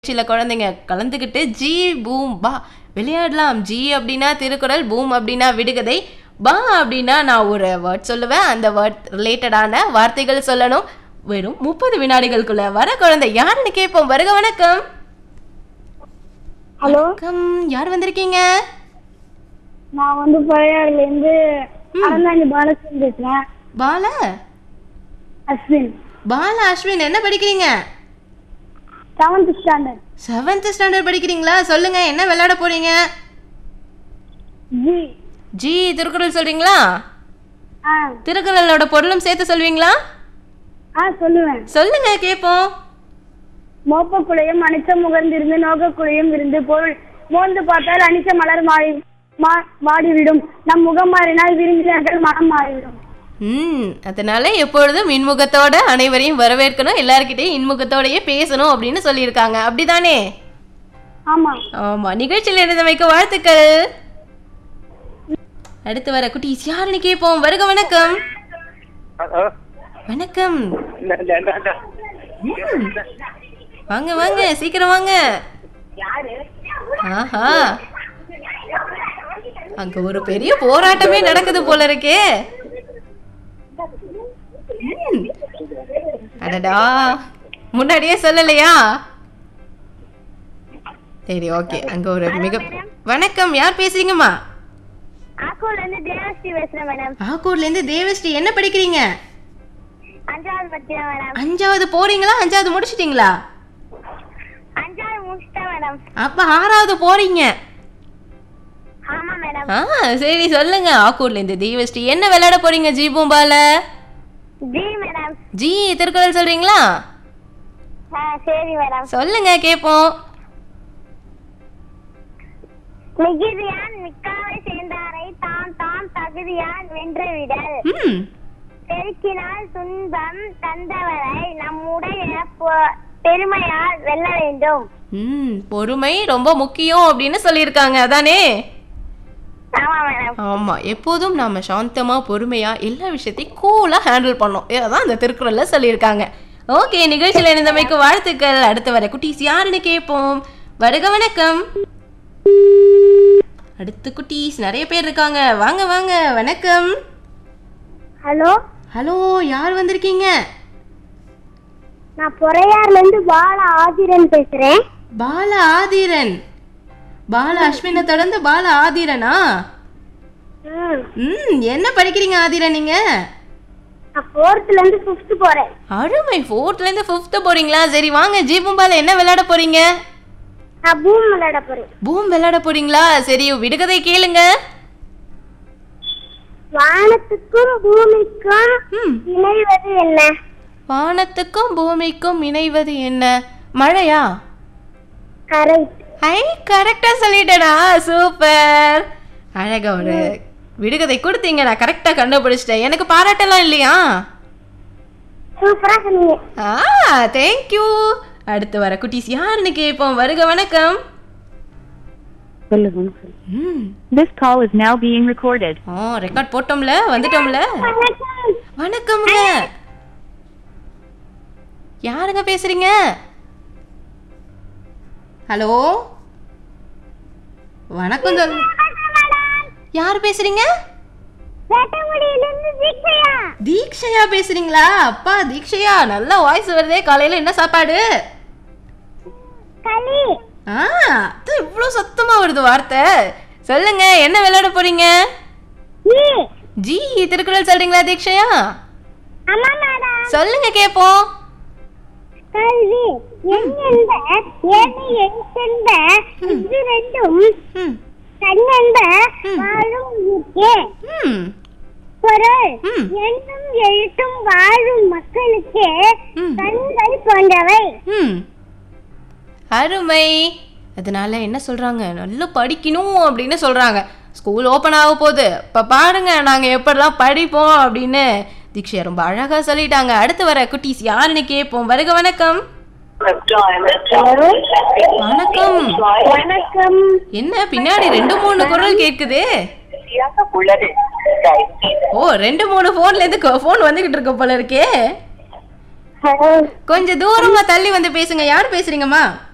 சில குழந்தைங்க கலந்துக்கிட்டு ஜி பூம் பா விளையாடலாம். ஜி அப்படின்னா திருக்குறள், பூம் அப்படின்னா விடுகதை, பா அப்படின்னா நான் ஒரு வேர்ட் சொல்லுவேன். அந்த வேர்ட் ரிலேட்டடான வார்த்தைகள் சொல்லணும். வெறும் 30 வினாடிகளுக்குள்ள வர குழந்தை யாருன்னு கேட்போம். வருக வணக்கம். ஹலோ வணக்கம், யார் வந்திருக்கீங்க? நான் வந்து பழையாறுல இருந்து அறந்தாங்கி பாலஸ்வரன் பேசுறேன். பால அஸ்வின் பால அஸ்வின், என்ன படிக்கிறீங்க? 7th standard. 7th ஸ்டாண்டர்ட் படிக்கிறீங்களா? சொல்லுங்க, என்ன விளையாட போறீங்க? ஜி ஜி திருக்குறள் சொல்றீங்களா? ஆ திருக்குறளோட பொருளும் சேர்த்து சொல்வீங்களா? சொல்லுவேன். சொல்லுங்க கேட்போம். மோப்ப குழையும் அனிச்ச முகர்ந்திருந்து நோக்க குழையும் இருந்து பொருள் மோந்து பார்த்தால் அனிச்ச மலர் வாடிவிடும். நம் முகம் மாறினால் விரும்பினார்கள் மனம் மாறிவிடும். அதனால எப்பொழுதும் இன்முகத்தோட அனைவரையும் வரவேற்கணும், எல்லார்கிட்டையும் இன்முகத்தோடயே பேசணும் அப்படின்னு சொல்லியிருக்காங்க. அப்படிதானே? ஆமா ஆமா. நிகழ்ச்சியில் இணைந்தமைக்கு வாழ்த்துக்கள். அடுத்து வர குட்டீஸ் யாருன்னு கேட்போம். வருக வணக்கம். வணக்கம். வாங்க வாங்க, சீக்கிரம் வாங்க. ஆஹா, அங்க ஒரு பெரிய போராட்டமே நடக்குது போல இருக்கே. அடடா, முன்னாடியே சொல்லலையா? சரி, ஓகே. அங்க ஒரு வணக்கம், யார் பேசுறீங்கம்மா? ஆக்கூர்ல இருந்து தேவஸ்ரீ பேசுறேன் மேடம். ஆக்கூர்ல இருந்து தேவஸ்ரீ, என்ன படிக்கிறீங்க? 5வது படிக்கிறேன் மேடம். 5வது போறீங்களா? 5வது முடிச்சிட்டீங்களா? 5வது முடிச்சிட்டேன் மேடம். அப்ப 6வது போறீங்க. ஆமா மேடம். சரி, சொல்லுங்க. ஆக்கூர்ல இருந்து தேவஸ்ரீ, என்ன விளையாட போறீங்க? G பூம்பால G madam. G Thirukkural சொல்றீங்களா? சரி மேடம். சொல்லுங்க கேட்போம். மிகுதியான் மிக்காவை சேர்ந்தாரை தாம் தாம் தகுதியான் வென்று விடல். பெருக்கினால் துன்பம் தந்தவரை நம்முடைய பெருமையால் வெல்ல வேண்டும். பொறுமை ரொம்ப முக்கியம் அப்படின்னு சொல்லியிருக்காங்க, அதானே? ஆமா மேடம். ஆமா, எப்போதும் நாம சாந்தமா பொறுமையா எல்லா விஷயத்தையும் கூலா ஹேண்டில் பண்ணோம். இதான் அந்த திருக்குறள்ல சொல்லியிருக்காங்க. ஓகே, நிகழ்ச்சியில் இணைந்தமைக்கு வாழ்த்துக்கள். அடுத்து வர குட்டீஸ் யாருன்னு கேட்போம். வருக வணக்கம். அடுத்து குட்டீஸ் நிறைய பேர் இருக்காங்க. வாங்க வாங்க. வணக்கம். ஹலோ ஹலோ, யார் வந்திருக்கீங்க? நான் பொறையார்ல இருந்து பால ஆதிரன் பேசுறேன். பால ஆதிரன். பால அஸ்வினை தொடர்ந்து பால ஆதிரனா? என்ன படிக்கிறீங்க ஆதிரன் நீங்க? நான் 4th இருந்து 5th போறேன். அருமை, 4th இருந்து 5th போறீங்களா? சரி வாங்க, ஜி பூம்பால என்ன விளையாட போறீங்க? நான் பூம் விளையாட போறேன். பூம் விளையாட போறீங்களா? சரி, விடுகதை கேளுங்க. வானத்துக்கும் பூமிக்கும் இணைவது என்ன? வானத்துக்கும் பூமிக்கும் இணைவது என்ன? மழையா? கரெக்ட். கரெக்டா சொல்லிட்டேனா? சூப்பர். அழகா ஒரு விடுகதை கொடுத்தீங்க, நான் கரெக்டா கண்டுபிடிச்சிட்டேன். எனக்கு பாராட்டலாம் இல்லையா? சூப்பரா சொன்னீங்க. தேங்க்யூ. அடுத்து வர குட்டீஸ் யாருன்னு கேட்போம். வருக வணக்கம். This call is now being recorded. Record போட்டோம்ல, வந்துட்டோம்ல. வணக்கம்ங்க. யாருங்க பேசுறீங்க? ஹலோ, வணக்கம். யார் பேசுறீங்க? தீக்ஷயா பேசுறீங்களா? அப்பா தீக்ஷயா, நல்ல வாய்ஸ் வருதே. காலையில என்ன சாப்பாடு? களி. அது இவ்வளவு சத்தமா வருது வார்த்தை. சொல்லுங்க, என்ன விளையாட போறீங்க? ஜி திருக்குறள் சொல்றீங்களா தீக்ஷயா? ஆமா மேடம். சொல்லுங்க கேட்போம். கல்வி எண்ணென்ப ஏனை எண்ணென்ப இது ரெண்டும் கண்ணென்ப வாழும் உயிர்க்கே. பொருள் எண்ணும் எழுத்தும் வாழும் மக்களுக்கு கண்கள் போன்றவை. அருமை. அதனால என்ன சொல்றாங்க? நல்லா படிக்கணும் அப்படின்னு சொல்றாங்க. ஸ்கூல் ஓப்பன் ஆக போகுது, இப்ப பாருங்க நாங்க எப்படிலாம் படிப்போம் அப்படின்னு தீக்ஷா ரொம்ப அழகா சொல்லிட்டாங்க. அடுத்து வர குட்டீஸ் யாருன்னு கேட்போம். வருக வணக்கம். வணக்கம். வணக்கம். என்ன பின்னாடி 2-3 குரல் கேக்குது? 2-3 போன்ல இருந்து போன் வந்துகிட்டு இருக்க போல இருக்கே. கொஞ்சம் தூரமா தள்ளி வந்து பேசுங்க. யார் பேசுறீங்கம்மா?